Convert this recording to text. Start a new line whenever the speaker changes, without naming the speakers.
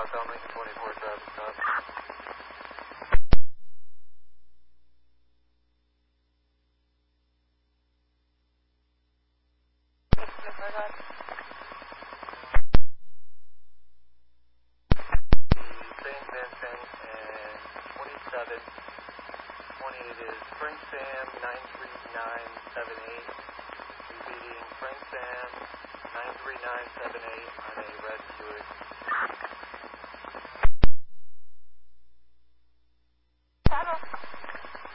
southbound Lincoln 24 traffic stop. St. Vincent and 27, 28 is Frank Sam 93978. Repeating Frank Sam 93978 on a red Buick.